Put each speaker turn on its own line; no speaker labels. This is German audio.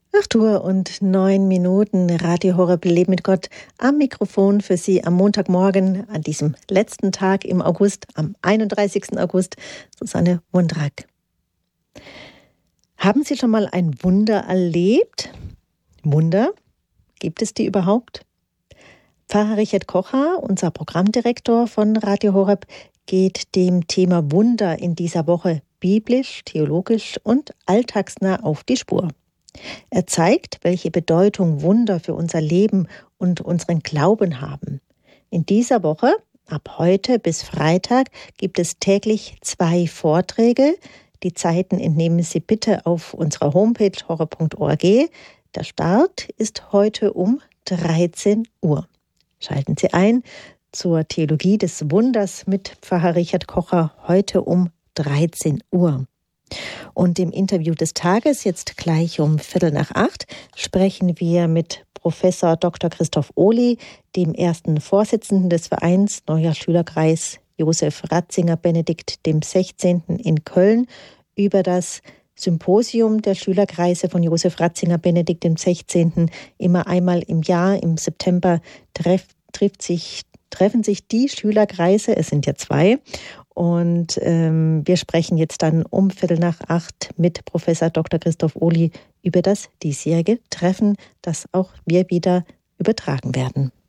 8:09 Radio Horeb Leben mit Gott am Mikrofon für Sie am Montagmorgen, an diesem letzten Tag im August, am 31. August, Susanne Wundrak. Haben Sie schon mal ein Wunder erlebt? Wunder? Gibt es die überhaupt? Pfarrer Richard Kocher, unser Programmdirektor von Radio Horeb, geht dem Thema Wunder in dieser Woche biblisch, theologisch und alltagsnah auf die Spur. Er zeigt, welche Bedeutung Wunder für unser Leben und unseren Glauben haben. In dieser Woche, ab heute bis Freitag, gibt es täglich 2 Vorträge. Die Zeiten entnehmen Sie bitte auf unserer Homepage horeb.org. Der Start ist heute um 13 Uhr. Schalten Sie ein zur Theologie des Wunders mit Pfarrer Richard Kocher heute um 13 Uhr. Und im Interview des Tages, jetzt gleich um 7:15, sprechen wir mit Professor Dr. Christoph Ohly, dem ersten Vorsitzenden des Vereins Neuer Schülerkreis Josef Ratzinger Benedikt XVI. In Köln, über das Symposium der Schülerkreise von Josef Ratzinger Benedikt XVI. Immer einmal im Jahr, im September, treffen sich die Schülerkreise, es sind ja 2, und wir sprechen jetzt dann um 7:15 mit Professor Dr. Christoph Ohly über das diesjährige Treffen, das auch wir wieder übertragen werden.